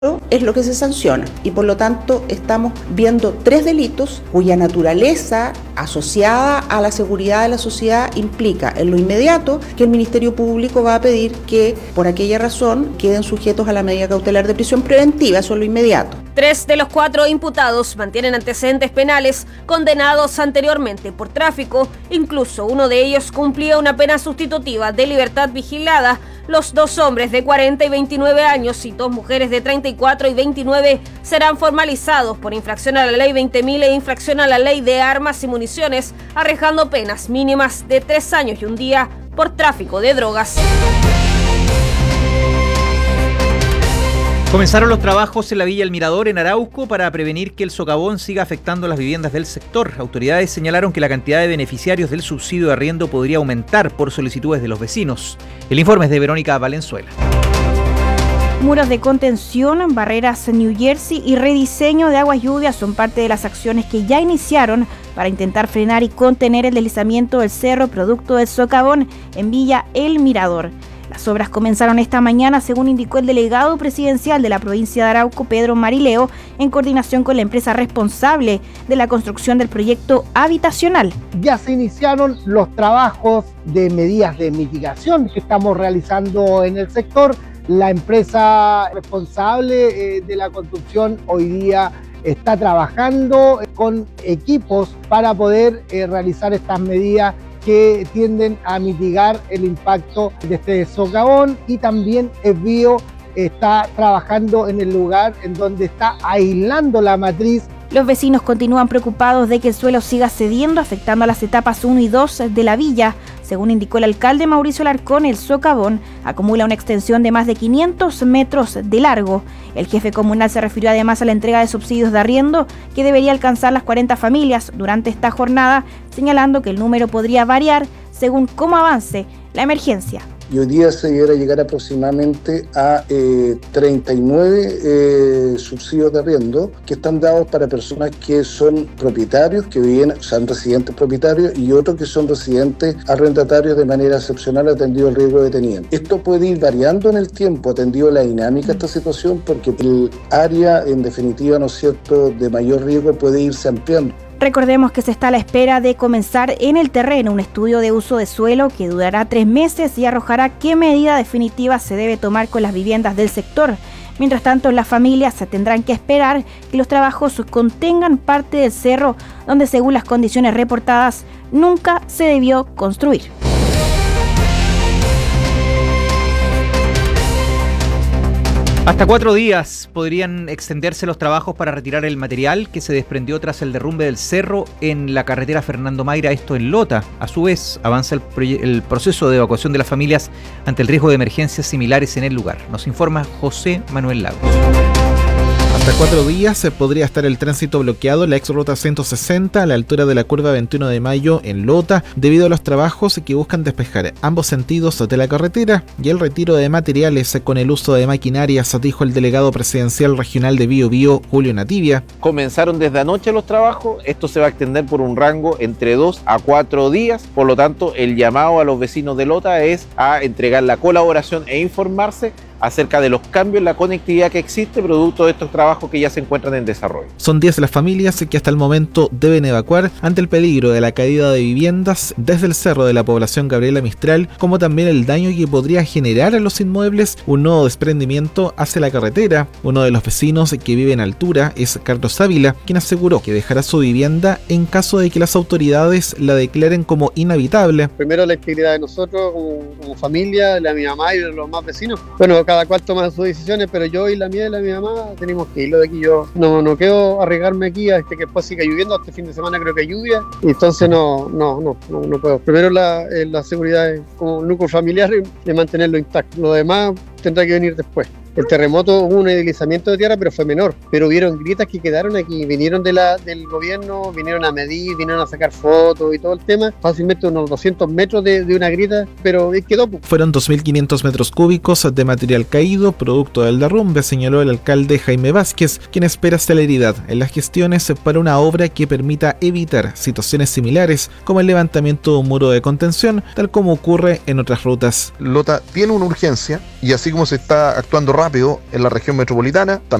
es lo que se sanciona y por lo tanto estamos viendo 3 delitos cuya naturaleza asociada a la seguridad de la sociedad implica en lo inmediato que el Ministerio Público va a pedir que por aquella razón queden sujetos a la medida cautelar de prisión preventiva, eso es lo inmediato. 3 de los 4 imputados mantienen antecedentes penales condenados anteriormente por tráfico, incluso uno de ellos cumplía una pena sustitutiva de libertad vigilada. Los 2 hombres de 40 y 29 años y 2 mujeres de 34 y 29 serán formalizados por infracción a la ley 20.000 e infracción a la ley de armas y municiones, arrojando penas mínimas de 3 años y 1 día por tráfico de drogas. Comenzaron los trabajos en la Villa El Mirador, en Arauco, para prevenir que el socavón siga afectando las viviendas del sector. Autoridades señalaron que la cantidad de beneficiarios del subsidio de arriendo podría aumentar por solicitudes de los vecinos. El informe es de Verónica Valenzuela. Muros de contención, barreras New Jersey y rediseño de aguas lluvias son parte de las acciones que ya iniciaron para intentar frenar y contener el deslizamiento del cerro producto del socavón en Villa El Mirador. Las obras comenzaron esta mañana, según indicó el delegado presidencial de la provincia de Arauco, Pedro Marileo, en coordinación con la empresa responsable de la construcción del proyecto habitacional. Ya se iniciaron los trabajos de medidas de mitigación que estamos realizando en el sector. La empresa responsable de la construcción hoy día está trabajando con equipos para poder realizar estas medidas que tienden a mitigar el impacto de este socavón, y también Esbio está trabajando en el lugar en donde está aislando la matriz. Los vecinos continúan preocupados de que el suelo siga cediendo, afectando a las etapas 1 y 2 de la villa. Según indicó el alcalde Mauricio Larcón, el socavón acumula una extensión de más de 500 metros de largo. El jefe comunal se refirió además a la entrega de subsidios de arriendo que debería alcanzar las 40 familias durante esta jornada, señalando que el número podría variar según cómo avance la emergencia. Y hoy día se debiera llegar aproximadamente a 39 subsidios de arriendo que están dados para personas que son propietarios, que viven, son residentes propietarios, y otros que son residentes arrendatarios de manera excepcional atendido el riesgo que tenían. Esto puede ir variando en el tiempo, atendido la dinámica de esta situación, porque el área, en definitiva, ¿no es cierto?, de mayor riesgo puede irse ampliando. Recordemos que se está a la espera de comenzar en el terreno un estudio de uso de suelo que durará 3 meses y arrojará qué medida definitiva se debe tomar con las viviendas del sector. Mientras tanto, las familias tendrán que esperar que los trabajos contengan parte del cerro donde, según las condiciones reportadas, nunca se debió construir. Hasta 4 días podrían extenderse los trabajos para retirar el material que se desprendió tras el derrumbe del cerro en la carretera Fernando Mayra, esto en Lota. A su vez, avanza el proceso de evacuación de las familias ante el riesgo de emergencias similares en el lugar. Nos informa José Manuel Lagos. Hasta 4 días podría estar el tránsito bloqueado en la ex ruta 160 a la altura de la curva 21 de mayo en Lota, debido a los trabajos que buscan despejar ambos sentidos de la carretera y el retiro de materiales con el uso de maquinarias, dijo el delegado presidencial regional de Biobío, Julio Nativia. Comenzaron desde anoche los trabajos, esto se va a extender por un rango entre 2 a 4 días, por lo tanto el llamado a los vecinos de Lota es a entregar la colaboración e informarse acerca de los cambios en la conectividad que existe producto de estos trabajos que ya se encuentran en desarrollo. Son 10 las familias que hasta el momento deben evacuar ante el peligro de la caída de viviendas desde el cerro de la población Gabriela Mistral, como también el daño que podría generar a los inmuebles un nuevo desprendimiento hacia la carretera. Uno de los vecinos que vive en altura es Carlos Ávila, quien aseguró que dejará su vivienda en caso de que las autoridades la declaren como inhabitable. Primero la integridad de nosotros como familia, la de mi mamá y de los más vecinos. Bueno, cada cual toma sus decisiones, pero yo y la mía y la de mi mamá tenemos que irlo de aquí. Yo no quiero arriesgarme aquí a que después siga lloviendo. Este fin de semana creo que hay lluvia, y entonces no puedo. Primero la seguridad como núcleo familiar, de mantenerlo intacto. Lo demás tendrá que venir después. El terremoto hubo un deslizamiento de tierra, pero fue menor. Pero hubieron grietas que quedaron aquí. Vinieron del gobierno, vinieron a medir, vinieron a sacar fotos y todo el tema. Fácilmente unos 200 metros de una grieta, pero quedó. Fueron 2.500 metros cúbicos de material caído, producto del derrumbe, señaló el alcalde Jaime Vázquez, quien espera celeridad en las gestiones para una obra que permita evitar situaciones similares, como el levantamiento de un muro de contención, tal como ocurre en otras rutas. Lota tiene una urgencia, y así como se está actuando rápido en la región metropolitana.